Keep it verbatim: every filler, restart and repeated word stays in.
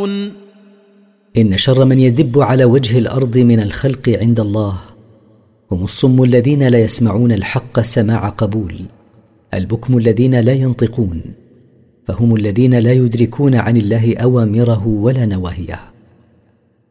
يعلمون. إن شر من يدب على وجه الأرض من الخلق عند الله هم الصم الذين لا يسمعون الحق سماع قبول، البكم الذين لا ينطقون، فهم الذين لا يدركون عن الله أوامره ولا نواهيه.